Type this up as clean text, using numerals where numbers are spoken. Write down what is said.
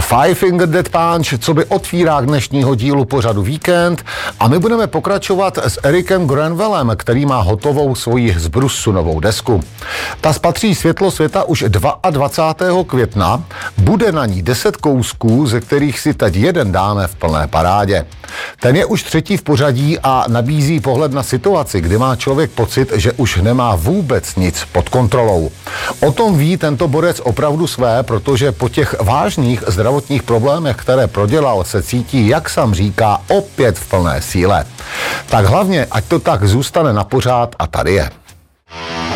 Five Finger Death Punch, co by otvírá dnešního dílu pořadu Víkend, a my budeme pokračovat s Erikem Grenvillem, který má hotovou svoji Zbrusu novou desku. Ta spatří světlo světa už 22. května, bude na ní 10 kousků, ze kterých si teď jeden dáme v plné parádě. Ten je už třetí v pořadí a nabízí pohled na situaci, kdy má člověk pocit, že už nemá vůbec nic pod kontrolou. O tom ví tento borec opravdu své, protože po těch vážných zdravotních problémech, které prodělal, se cítí, jak sám říká, opět v plné síle. Tak hlavně, ať to tak zůstane na pořád, a tady je.